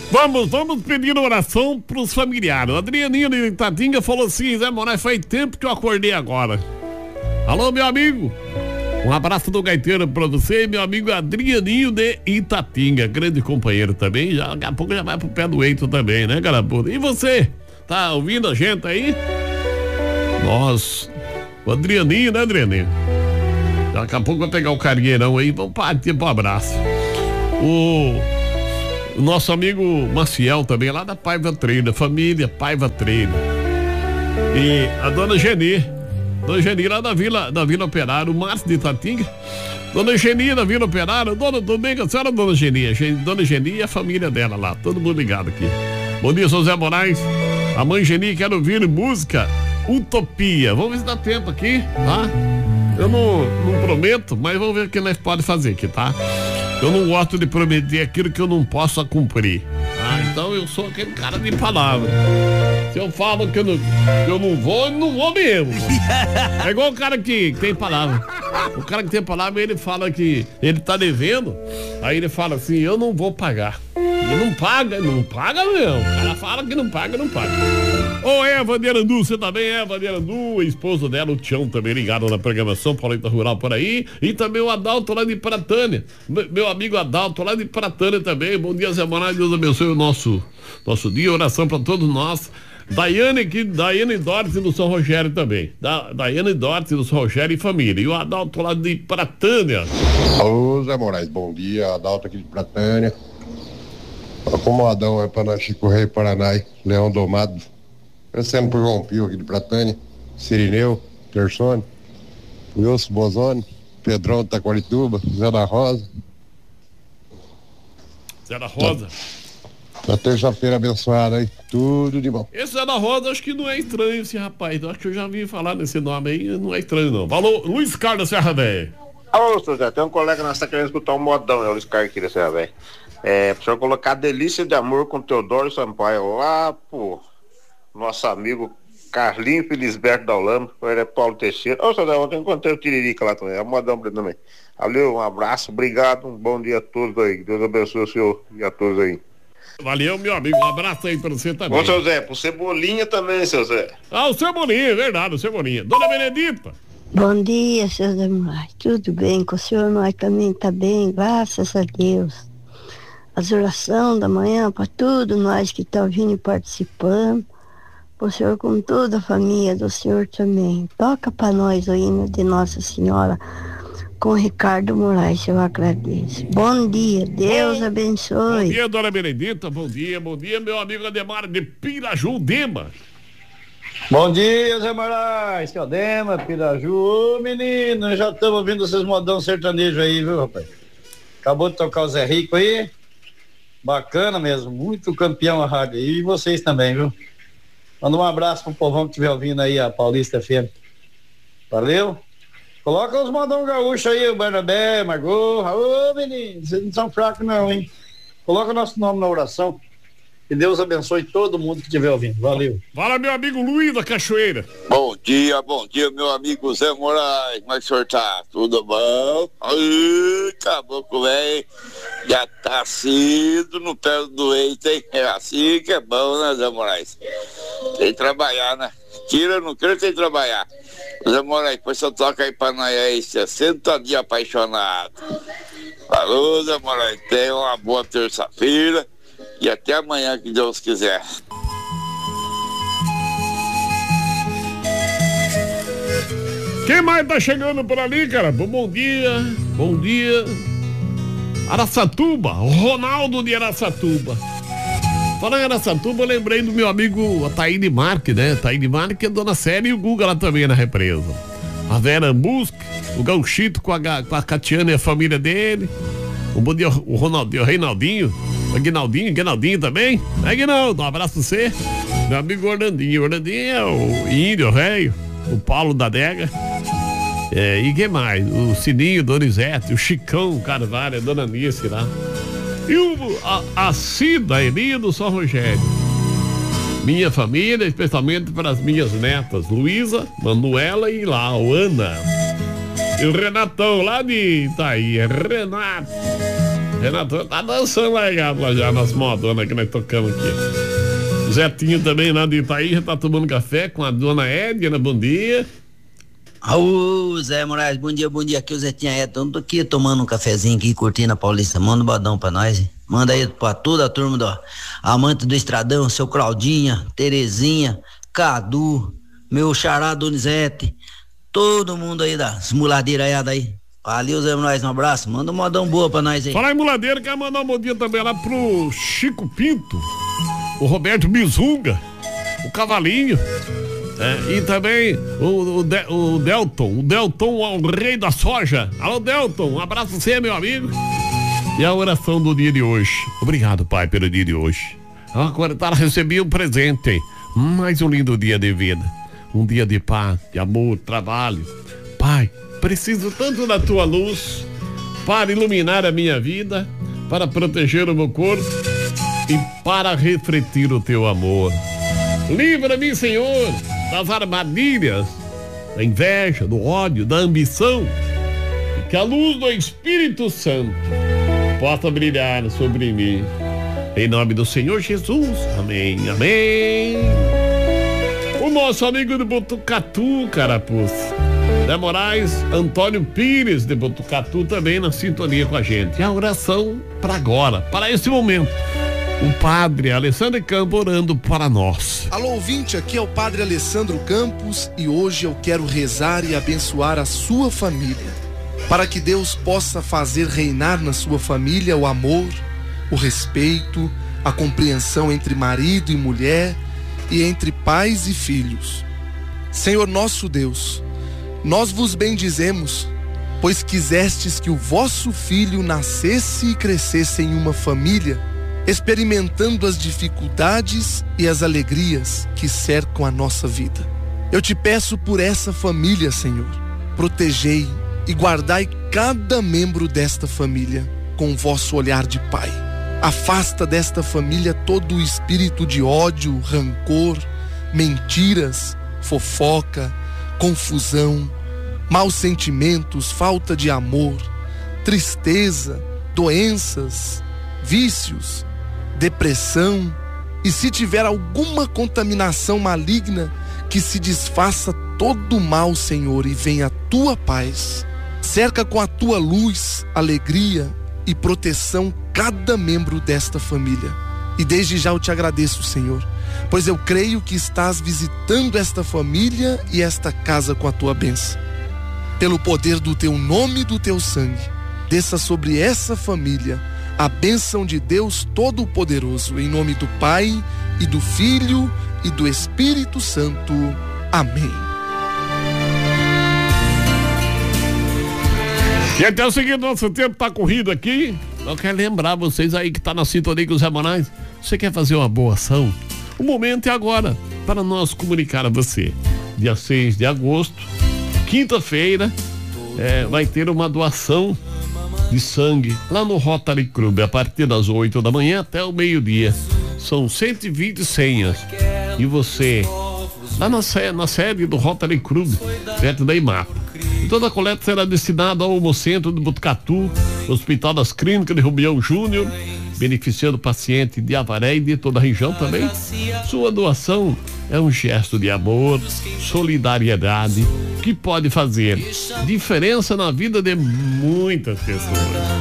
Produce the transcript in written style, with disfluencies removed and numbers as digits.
Vamos pedir oração pros familiares. O Adrianinho de Itatinga falou assim: Zé Moraes, faz tempo que eu acordei agora. Alô, meu amigo. Um abraço do gaiteiro pra você, meu amigo Adrianinho de Itatinga, grande companheiro também. Já, daqui a pouco já vai pro pé do eito também, né, Garapuda? E você? Tá ouvindo a gente aí? Nossa, o Adrianinho, né, Adrianinho? Daqui a pouco vai pegar o cargueirão aí, vamos partir pro abraço. O nosso amigo Maciel também, lá da Paiva Treina, família Paiva Treina. E a dona Geni lá da Vila Operária, o Márcio de Itatinga. Dona Geni da Vila Operária, tudo bem com a senhora, dona Geni? Dona Geni e a família dela lá, todo mundo ligado aqui. Bom dia, São Zé Moraes. A mãe Geni quer ouvir música Utopia. Vamos ver se dá tempo aqui, tá? Eu não prometo, mas vamos ver o que nós podemos fazer aqui, tá? Eu não gosto de prometer aquilo que eu não posso cumprir. Então eu sou aquele cara de palavra. Se eu falo que eu não vou mesmo. É igual o cara que tem palavra. O cara que tem palavra, ele fala que ele tá devendo, aí ele fala assim: eu não vou pagar. E não paga mesmo. O cara fala que não paga. Ô, Eva de Arandu, você também, Eva de Arandu, a esposa dela, o Tião, também ligado na programação Paulista Rural por aí, e também o Adalto lá de Pratânia, meu amigo Adalto lá de Pratânia também. Bom dia, Zé Moraes, Deus abençoe o nosso dia, oração para todos nós. Daiane Dorte do São Rogério também, Daiane Dorte do São Rogério e família, e o Adalto lá de Pratânia. Ô, Zé Moraes, bom dia, Adalto aqui de Pratânia. Como o Adão é para nós, Chico Rei, Paraná, Leão Domado, pensando por João Pio aqui de Pratânia, Sirineu, Tersone, Wilson Bozoni, Pedrão de Taquarituba, Zé da Rosa. Na terça-feira abençoada aí, tudo de bom. Esse Zé da Rosa, acho que não é estranho esse rapaz, acho que eu já vi falar nesse nome aí, não é estranho não. Falou, Luiz Carlos Serra Velha. Alô, seu Zé, tem um colega nosso que tá querendo escutar um modão, é o Luiz Carlos aqui da Serra Velha. Pro senhor colocar Delícia de Amor com Teodoro Sampaio lá, pô, nosso amigo Carlinho Felisberto da Holanda, ele é Paulo Teixeira. Ô, seu Zé, ontem eu encontrei o Tiririca lá também, é um modão pra ele também. Valeu, um abraço, obrigado, um bom dia a todos aí, Deus abençoe o senhor e a todos aí. Valeu, meu amigo, um abraço aí pra você também. Ô, seu Zé, pro Cebolinha também, seu Zé. O Cebolinha, é verdade, o Cebolinha. Dona Benedita. Bom dia, seus demais, tudo bem com o senhor? Nós também tá bem, graças a Deus. As orações da manhã para tudo nós que estão vindo e participando, o senhor com toda a família do senhor também. Toca para nós o hino de Nossa Senhora com Ricardo Moraes, eu agradeço. Bom dia, Deus abençoe. Bom dia, dona Benedita, bom dia, meu amigo Ademar de Piraju, Dema. Bom dia, Zé Moraes, que é o Dema, Piraju. Ô, menino, já estamos ouvindo esses modão sertanejo aí, viu, rapaz? Acabou de tocar o Zé Rico aí. Bacana mesmo, muito campeão a rádio aí, e vocês também, viu? Manda um abraço pro povão que estiver ouvindo aí a Paulista FM. Valeu? Coloca os modão gaúcho aí, o Barnabé, Margot. Ô, menino, vocês não são fracos não, hein? Coloca o nosso nome na oração. Que Deus abençoe todo mundo que estiver ouvindo. Valeu. Fala, meu amigo Luiz da Cachoeira. Bom dia, meu amigo Zé Moraes. Como é que o senhor tá? Tudo bom? Ai, caboclo, velho. Já tá cedo no pé do eito, hein? É assim que é bom, né, Zé Moraes? Tem que trabalhar, né? Tira, não quero, tem que trabalhar. Zé Moraes, depois você toca aí pra nós aí, 60 dias apaixonado. Falou, Zé Moraes. Tenha uma boa terça-feira. E até amanhã, que Deus quiser. Quem mais tá chegando por ali, cara? Bom dia. Araçatuba, Ronaldo de Araçatuba. Falando em Araçatuba, eu lembrei do meu amigo Ataíde Marque, né? Ataíde Marque é Dona Séria e o Guga lá também na represa. A Vera Ambusca, o Gauchito com a Catiana e a família dele. Um bom dia, o Ronaldinho, o Reinaldinho. O Guinaldinho também? Guinaldo, um abraço pra você. Meu amigo Orlandinho é o Índio, velho. O Paulo da Adega. E quem mais? O Sininho, Donizete, o Chicão Carvalho, a Dona Nice lá. E a Cida Elia do São Rogério. Minha família, especialmente para as minhas netas, Luísa, Manuela e lá, o Ana. E o Renatão lá de Itaí, Renato. Renato tá dançando legal lá já, nas modonas que nós tocamos aqui. Zetinho também lá de Itaí já tá tomando café com a dona Edna, bom dia. Ô, Zé Moraes, bom dia, aqui o Zetinho Edna, tô aqui tomando um cafezinho aqui, curtindo a Paulista, manda um bodão pra nós, hein? Manda aí pra toda a turma do Amante do Estradão, seu Claudinha, Terezinha, Cadu, meu xará Donizete, todo mundo aí das muladeiras aí. Valeu, Zé Moraes, um abraço, manda um modão boa pra nós aí. Falar em muladeira, quero mandar um bom dia também lá pro Chico Pinto, o Roberto Mizunga, o Cavalinho, e também o Delton, o rei da soja. Alô, Delton, um abraço pra você, meu amigo. E a oração do dia de hoje. Obrigado, Pai, pelo dia de hoje. Agora recebi um presente, mais um lindo dia de vida, um dia de paz, de amor, trabalho. Pai, preciso tanto da tua luz para iluminar a minha vida, para proteger o meu corpo e para refletir o teu amor. Livra-me, Senhor, das armadilhas, da inveja, do ódio, da ambição, e que a luz do Espírito Santo possa brilhar sobre mim. Em nome do Senhor Jesus. Amém, amém. O nosso amigo de Botucatu, Carapuz, Zé Moraes, Antônio Pires de Botucatu também na sintonia com a gente. E a oração para agora, para esse momento. O padre Alessandro Campos orando para nós. Alô, ouvinte, aqui é o padre Alessandro Campos e hoje eu quero rezar e abençoar a sua família, para que Deus possa fazer reinar na sua família o amor, o respeito, a compreensão entre marido e mulher e entre pais e filhos. Senhor nosso Deus, nós vos bendizemos, pois quisestes que o vosso filho nascesse e crescesse em uma família, experimentando as dificuldades e as alegrias que cercam a nossa vida. Eu te peço por essa família, Senhor. Protegei e guardai cada membro desta família com o vosso olhar de Pai. Afasta desta família todo o espírito de ódio, rancor, mentiras, fofoca, confusão, maus sentimentos, falta de amor, tristeza, doenças, vícios, depressão, e se tiver alguma contaminação maligna, que se desfaça todo o mal, Senhor, e venha a tua paz. Cerca com a tua luz, alegria e proteção cada membro desta família. E desde já eu te agradeço, Senhor, pois eu creio que estás visitando esta família e esta casa com a tua bênção. Pelo poder do teu nome e do teu sangue, desça sobre essa família a bênção de Deus Todo-Poderoso, em nome do Pai e do Filho e do Espírito Santo. Amém. E até o seguinte, nosso tempo tá corrido aqui. Eu quero lembrar vocês aí que tá na sintonia com o Zé Moraes. Você quer fazer uma boa ação? O momento é agora para nós comunicar a você. Dia 6 de agosto, quinta-feira, vai ter uma doação de sangue lá no Rotary Club, a partir das 8 da manhã até o meio-dia. São 120 senhas. E você, lá na sede do Rotary Club, perto da IMAP. E toda a coleta será destinada ao Hemocentro de Botucatu, Hospital das Clínicas de Rubião Júnior, beneficiando o paciente de Avaré e de toda a região também. Sua doação é um gesto de amor, solidariedade, que pode fazer diferença na vida de muitas pessoas.